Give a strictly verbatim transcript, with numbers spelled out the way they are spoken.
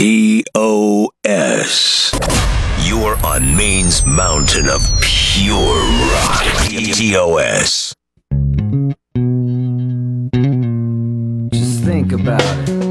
T O S. You're on Maine's mountain of pure rock. T O S. Just think about it.